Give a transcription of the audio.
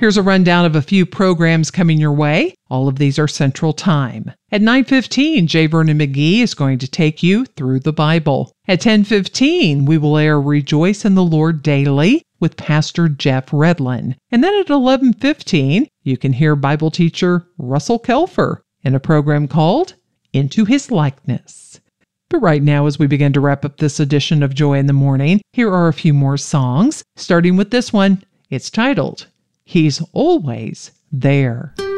Here's a rundown of a few programs coming your way. All of these are Central Time. At 9:15, J. Vernon McGee is going to take you through the Bible. At 10:15, we will air Rejoice in the Lord Daily with Pastor Jeff Redlin. And then at 11:15, you can hear Bible teacher Russell Kelfer in a program called Into His Likeness. But right now, as we begin to wrap up this edition of Joy in the Morning, here are a few more songs, starting with this one. It's titled, He's Always There.